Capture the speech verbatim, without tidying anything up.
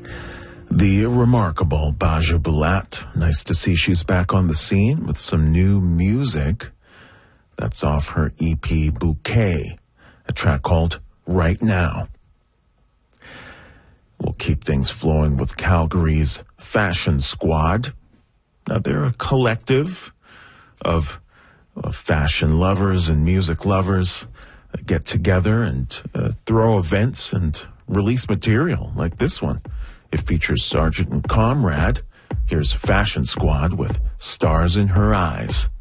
The remarkable Baja Bulat. Nice to see she's back on the scene with some new music. That's off her E P Bouquet, a track called Right Now. We'll keep things flowing with Calgary's Fashion Squad. Now, they're a collective of, of fashion lovers and music lovers that get together and uh, throw events and release material like this one. It features Sergeant and Comrade. Here's Fashion Squad with Stars in Her Eyes.